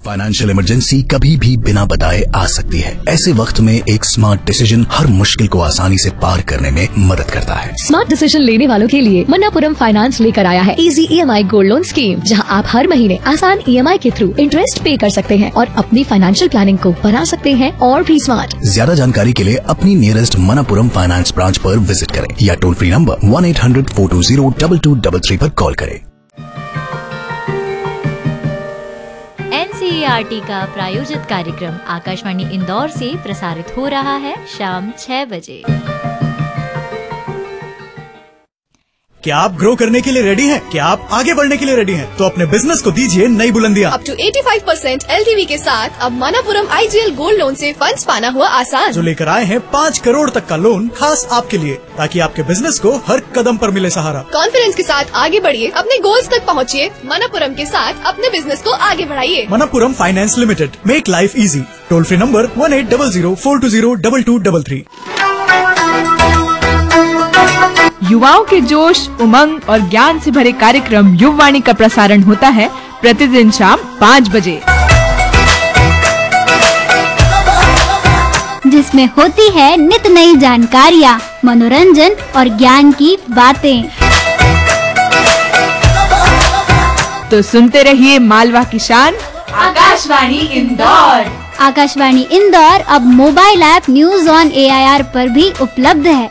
Financial emergency कभी भी बिना बताए आ सकती है। ऐसे वक्त में एक स्मार्ट डिसीजन हर मुश्किल को आसानी से पार करने में मदद करता है। स्मार्ट डिसीजन लेने वालों के लिए मन्नापुरम फाइनेंस लेकर आया है easy EMI gold loan scheme, जहां आप हर महीने आसान EMI के थ्रू इंटरेस्ट पे कर सकते हैं और अपनी फाइनेंशियल प्लानिंग को बना सकते हैं और भी स्मार्ट। ज्यादा जानकारी के लिए अपनी नियरेस्ट मन्नापुरम फाइनेंस ब्रांच पर विजिट करें या टोल फ्री नंबर 1-800-420-2233 पर कॉल करें। NCERT का प्रायोजित कार्यक्रम आकाशवाणी इंदौर से प्रसारित हो रहा है शाम 6 बजे। क्या आप ग्रो करने के लिए रेडी हैं? क्या आप आगे बढ़ने के लिए रेडी हैं? तो अपने बिजनेस को दीजिए नई बुलंदियां। अप टू 85% LTV के साथ अब मन्नापुरम IGL गोल्ड लोन से फंड्स पाना हुआ आसान। जो लेकर आए हैं 5 करोड़ तक का लोन खास आपके लिए, ताकि आपके बिजनेस को हर कदम पर मिले सहारा। कॉन्फिडेंस के साथ आगे बढ़िए, अपने गोल्स तक पहुँचिए। मन्नापुरम के साथ अपने बिजनेस को आगे बढ़ाइए। Manappuram finance limited, make life easy. Toll free number 1800-420-2233। युवाओं के जोश, उमंग और ज्ञान से भरे कार्यक्रम युववाणी का प्रसारण होता है प्रतिदिन शाम 5 बजे, जिसमें होती है नित नई जानकारियाँ, मनोरंजन और ज्ञान की बातें। तो सुनते रहिए मालवा की शान आकाशवाणी इंदौर। आकाशवाणी इंदौर अब mobile app news on AIR पर भी उपलब्ध है।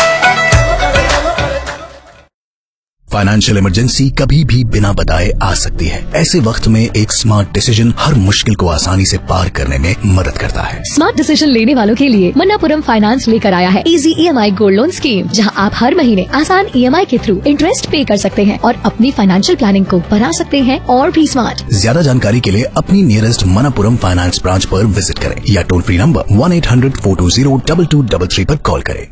फाइनेंशियल इमरजेंसी कभी भी बिना बताए आ सकती है। ऐसे वक्त में एक स्मार्ट डिसीजन हर मुश्किल को आसानी से पार करने में मदद करता है। स्मार्ट डिसीजन लेने वालों के लिए मन्नापुरम फाइनेंस लेकर आया है easy EMI gold loan scheme, जहां आप हर महीने आसान EMI के थ्रू इंटरेस्ट पे कर सकते हैं और अपनी फाइनेंशियल प्लानिंग को बना सकते हैं और भी स्मार्ट। ज्यादा जानकारी के लिए अपनी नियरेस्ट मन्नापुरम फाइनेंस ब्रांच पर विजिट करें या टोल फ्री नंबर 1-800-420-2233 पर कॉल करें।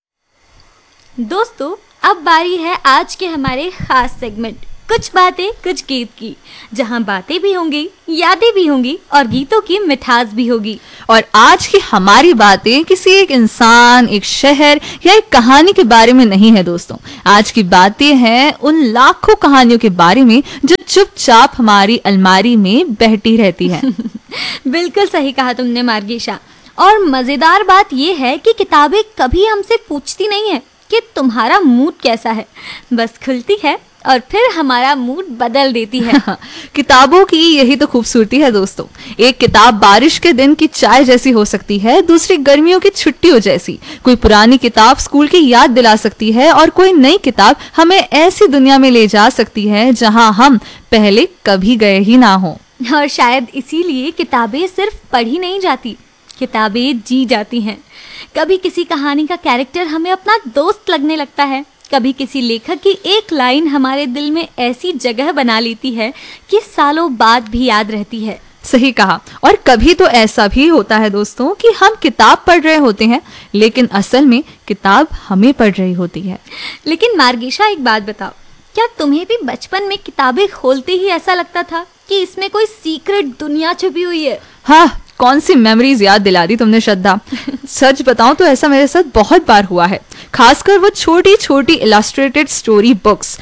दोस्तों, अब बारी है आज के हमारे खास सेगमेंट कुछ बातें कुछ गीत की, जहां बातें भी होंगी, यादें भी होंगी और गीतों की मिठास भी होगी। और आज की हमारी बातें किसी एक इंसान, एक शहर या एक कहानी के बारे में नहीं है दोस्तों। आज की बातें हैं उन लाखों कहानियों के बारे में जो चुपचाप हमारी अलमारी में बहती रहती है। बिल्कुल सही कहा तुमने मार्गीशा। और मजेदार बात यह है कि किताबें कभी हमसे पूछती नहीं है कि तुम्हारा मूड कैसा है, बस खुलती है और फिर हमारा मूड बदल देती है। किताबों की यही तो खूबसूरती है दोस्तों। एक किताब बारिश के दिन की चाय जैसी हो सकती है, दूसरी गर्मियों की छुट्टियों जैसी। कोई पुरानी किताब स्कूल की याद दिला सकती है और कोई नई किताब हमें ऐसी दुनिया में ले जा सकती है जहां हम पहले कभी गए ही ना हो। और शायद इसीलिए किताबें सिर्फ पढ़ी नहीं जाती, किताबें जी जाती हैं। कभी किसी कहानी का कैरेक्टर हमें अपना दोस्त लगने लगता है, कभी किसी लेखक की एक लाइन हमारे दिल में ऐसी जगह बना लेती है कि सालों बाद भी याद रहती है। सही कहा। और कभी तो ऐसा भी होता है दोस्तों कि हम किताब पढ़ रहे होते हैं, लेकिन असल में किताब हमें पढ़ रही होती है। लेकिन मार्गीशा, एक बात बताओ, क्या तुम्हें भी बचपन में किताबें खोलते ही ऐसा लगता था कि इसमें कोई सीक्रेट दुनिया छुपी हुई है? हाँ, कौन सी मेमोरीज याद दिला दी तुमने श्रद्धा। सच बताऊं तो ऐसा मेरे साथ बहुत बार हुआ है, खासकर वो छोटी छोटी illustrated story books,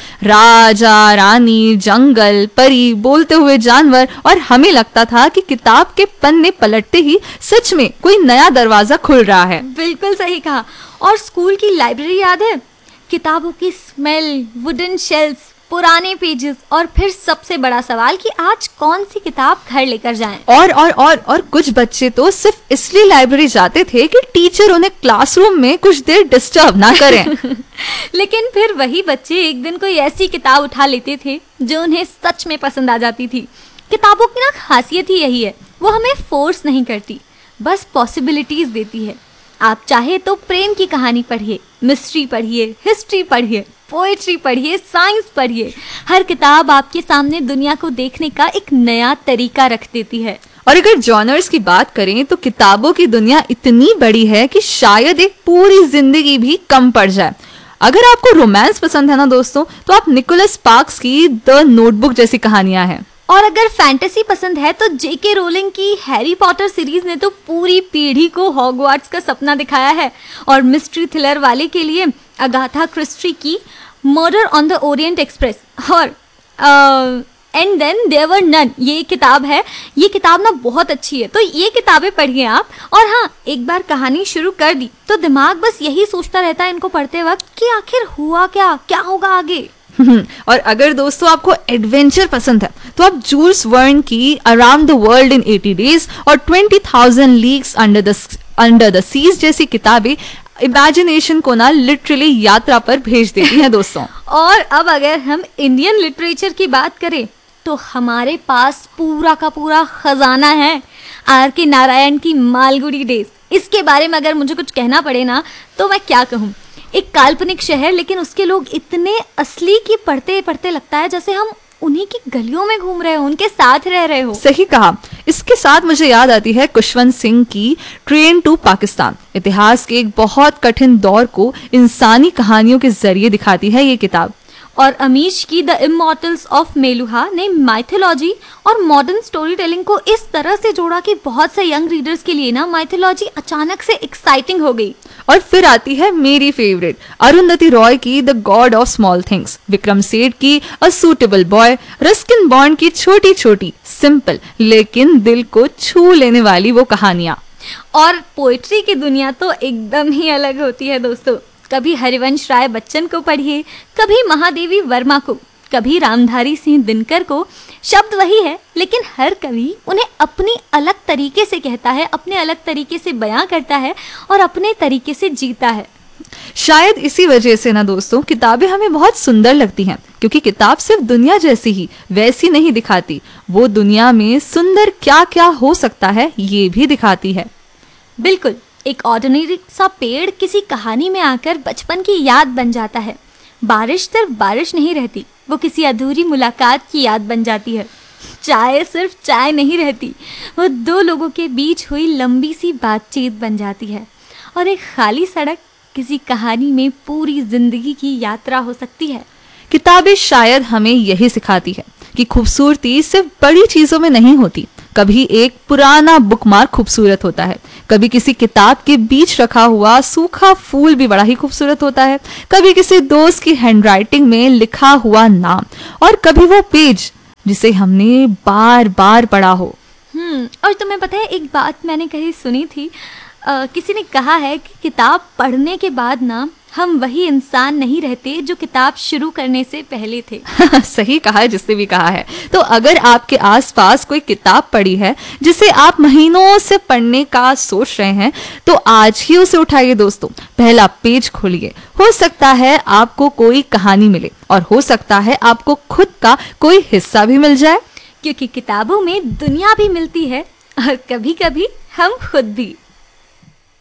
Raja Rani, जंगल, परी, बोलते हुए जानवर, और हमें लगता था कि किताब के पन्ने पलटते ही सच में कोई नया दरवाजा खुल रहा है। बिल्कुल सही कहा। और स्कूल की लाइब्रेरी याद है? किताबों की स्मेल, वुडन शेल्फ्स, पुराने पेजेस और फिर सबसे बड़ा सवाल कि आज कौन सी किताब घर लेकर जाएं। और कुछ बच्चे तो सिर्फ इसलिए लाइब्रेरी जाते थे कि टीचर उन्हें क्लासरूम में कुछ देर डिस्टर्ब ना करें। लेकिन फिर वही बच्चे एक दिन कोई ऐसी किताब उठा लेते थे जो उन्हें सच में पसंद आ जाती थी। किताबों की ना खासियत ही यही है, वो हमें फोर्स नहीं करती, बस पॉसिबिलिटीज देती है। आप चाहे तो प्रेम की कहानी पढ़िए, मिस्ट्री पढ़िए, हिस्ट्री पढ़िए, पोएट्री पढ़िए, साइंस पढ़िए। हर किताब आपके सामने दुनिया को देखने का एक नया तरीका रख देती है। और अगर जॉनर्स की बात करें तो किताबों की दुनिया इतनी बड़ी है कि शायद एक पूरी जिंदगी भी कम पड़ जाए। अगर आपको रोमांस पसंद है ना दोस्तों, तो आप निकोलस स्पार्क्स की द नोटबुक जैसी कहानियां हैं। और अगर फैंटेसी पसंद है तो जेके रोलिंग की हैरी पॉटर सीरीज ने तो पूरी पीढ़ी को हॉगवार्ट्स का सपना दिखाया है। और मिस्ट्री थ्रिलर वाले के लिए अगाथा क्रिस्टी की murder on the Orient express और and then there were none, ये किताब है। ये किताब ना बहुत अच्छी है, तो ये किताबें पढ़िए आप। और हाँ, एक बार कहानी शुरू कर दी तो दिमाग बस यही सोचता रहता है इनको पढ़ते वक्त कि आखिर हुआ क्या होगा आगे। और अगर दोस्तों आपको एडवेंचर पसंद है तो आप जूल्स वर्न की around the world in 80 days और 20,000 लीग्स अंडर द सीज जैसी किताबें इमेजिनेशन को ना लिटरली यात्रा पर भेज देती हैं दोस्तों। और अब अगर हम इंडियन लिटरेचर की बात करें तो हमारे पास पूरा का पूरा खजाना है। R.K. नारायण की मालगुडी डेज, इसके बारे में अगर मुझे कुछ कहना पड़े ना तो मैं क्या कहूँ। एक काल्पनिक शहर, लेकिन उसके लोग इतने असली कि पढ़ते पढ़ते लगता है जैसे हम उन्हीं की गलियों में घूम रहे हो, उनके साथ रह रहे हो। सही कहा। इसके साथ मुझे याद आती है खुशवंत सिंह की ट्रेन टू पाकिस्तान। इतिहास के एक बहुत कठिन दौर को इंसानी कहानियों के जरिए दिखाती है ये किताब। और अमीश की द इमॉर्टल्स ऑफ मेलुहा ने माइथोलॉजी और मॉडर्न स्टोरी टेलिंग को इस तरह से जोड़ा कि बहुत से यंग रीडर्स के लिए ना माइथोलॉजी अचानक से एक्साइटिंग हो गई। और फिर आती है मेरी फेवरेट अरुंधति रॉय की the God of small things, Vikram Seth की a suitable boy, Ruskin bond की छोटी छोटी सिंपल लेकिन दिल को छू लेने वाली वो कहानियां। और पोएट्री की दुनिया तो एकदम ही अलग होती है दोस्तों। कभी हरिवंश राय बच्चन को पढ़िए, कभी महादेवी वर्मा को, कभी रामधारी सिंह दिनकर को। शब्द वही है, लेकिन हर कवि उन्हें अपनी अलग तरीके से कहता है, अपने अलग तरीके से बयां करता है और अपने तरीके से जीता है। शायद इसी वजह से ना दोस्तों किताबें हमें बहुत सुंदर लगती हैं, क्योंकि किताब सिर्फ दुनिया जैसी ही वैसी नहीं दिखाती, वो दुनिया में सुंदर क्या क्या हो सकता है ये भी दिखाती है। बिल्कुल, एक ऑर्डिनरी सा पेड़ किसी कहानी में आकर बचपन की याद बन जाता है। बारिश सिर्फ बारिश नहीं रहती, वो किसी अधूरी मुलाकात की याद बन जाती है। चाय सिर्फ चाय नहीं रहती, वो दो लोगों के बीच हुई लंबी सी बातचीत बन जाती है। और एक खाली सड़क किसी कहानी में पूरी जिंदगी की यात्रा हो सकती है। किताबें शायद हमें यही सिखाती है कि खूबसूरती सिर्फ बड़ी चीजों में नहीं होती। कभी एक पुराना बुकमार्क खूबसूरत होता है, कभी किसी किताब के बीच रखा हुआ सूखा फूल भी बड़ा ही खूबसूरत होता है, कभी किसी दोस्त की हैंडराइटिंग में लिखा हुआ नाम, और कभी वो पेज जिसे हमने बार बार पढ़ा हो। और तुम्हें पता है, एक बात मैंने कहीं सुनी थी, किसी ने कहा है कि किताब पढ़ने के बाद ना हम वही इंसान नहीं रहते जो किताब शुरू करने से पहले थे। सही कहा है जिसने भी कहा है। तो अगर आपके आसपास कोई किताब पड़ी है जिसे आप महीनों से पढ़ने का सोच रहे हैं, तो आज ही उसे उठाइए दोस्तों, पहला पेज खोलिए। हो सकता है आपको कोई कहानी मिले, और हो सकता है आपको खुद का कोई हिस्सा भी मिल जाए, क्योंकि किताबों में दुनिया भी मिलती है और कभी कभी हम खुद भी।